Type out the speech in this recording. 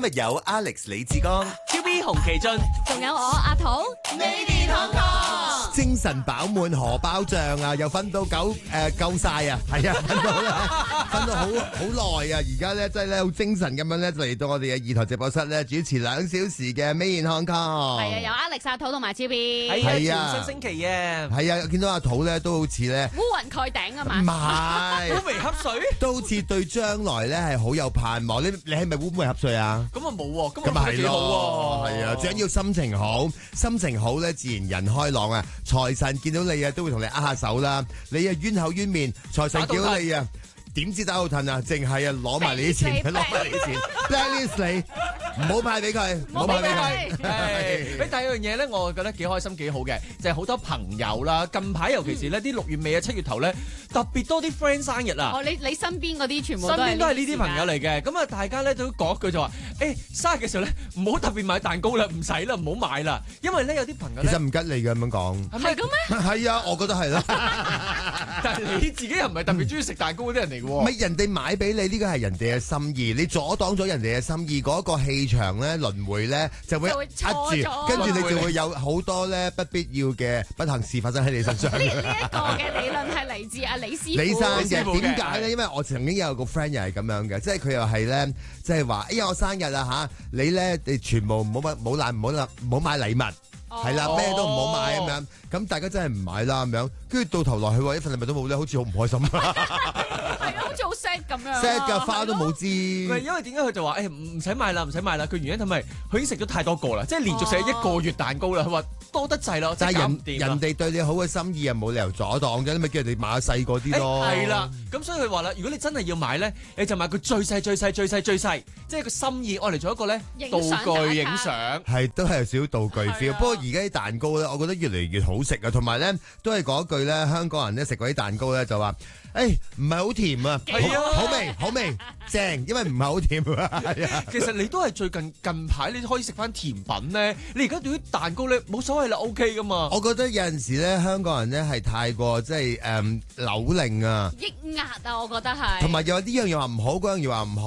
日有 Alex 李志剛、 超 B 洪奇俊， 仲有我阿土， 你哋堂堂精神飽滿荷包醬啊，又瞓到夠晒啊，係啊，瞓到咧，瞓到好耐啊，而家咧真係咧好精神咁樣咧，就嚟到我哋嘅二台直播室咧，主持2小時嘅 Made in Hong Kong。 係啊，有 Alex 阿土同埋超 B， 係啊， 啊全新星期啊， 係啊，見到阿土咧都好似咧， 烏雲蓋頂啊唔嘛， 係， 烏眉瞌睡， 都好似對將來咧係好有盼望。你係咪烏眉瞌睡啊？ 咁啊冇喎，今日咁啊係幾好咯， 喎， 係啊，最緊要心情好，心情好咧，自然人開朗啊！財神見到你啊，都會同你握下手啦。你啊冤口冤面，財神見到你啊，點知打到褪啊？淨係啊攞埋你啲錢，攞埋你啲錢，blacklist 你，唔好派俾佢，唔好派俾佢。 第二樣嘢咧，我覺得幾開心幾好嘅，就係好多朋友啦。近排尤其是呢啲6月尾啊、7月頭咧，特別多啲 friend 生日啊。 哦，你身邊嗰啲全部身邊都係呢啲時間朋友嚟嘅，咁啊大家咧都講一句就話，生日嘅時候咧唔好特別買蛋糕啦，唔使啦，唔好買啦，因為咧有啲朋友咧其實唔吉利嘅咁樣講， 係咁咩？ 係啊，我覺得係啦。 但係你自己又唔係特別中意食蛋糕嗰啲人嚟嘅喎。 唔係人哋買俾你，呢個係人哋嘅心意，你阻擋咗人哋嘅心意，嗰個氣場咧輪迴咧就會就會扼錯住， 咗跟住你就會有好多咧不必要嘅不幸事發生喺你身上。 呢一個嘅理論係嚟自阿李師傅。 李生師傅嘅嘅點解咧？因為我曾經有個 friend 又係咁樣嘅，即係佢又係咧，即係話：哎呀，我生日啊嚇！你咧，你全部唔好買禮物，係啦，咩都唔好買咁樣。咁大家真係唔買啦咁樣，跟住到頭來佢話一份禮物都冇咧，好似好唔開心。 係咯，好似好 sad 咁樣。 set 嘅花都冇唔係， 知。 因為點解佢就話唔使買啦，唔使買啦？佢原因係咪佢已經食咗太多個啦，即係連續食1個月蛋糕啦。佢話多得滯啦， 但係真係搞唔掂啦人哋對你好嘅心意啊，冇理由阻擋嘅，你咪叫人哋買細個啲咯。 係啦，咁所以佢話啦，如果你真係要買咧，你就買佢最細、最細、最細、最細，即係個心意，愛嚟做一個咧道影相具影打卡相。 係都係有少少道具 feel， 係啊不過而家啲蛋糕咧，我覺得越嚟越好食啊，同埋咧都係嗰句咧，香港人咧食嗰啲蛋糕咧就話，唔係好甜啊， 係啊好味正，因為唔係好甜啊，係啊。 其實你都係近排你可以食翻甜品咧，你而家對於蛋糕咧冇所謂啦，OK 噶嘛。 我覺得有陣時咧，香港人咧係太過即係扭擰啊， 抑壓啊，我覺得係。 同埋又話呢樣又話唔好，嗰樣又話唔好。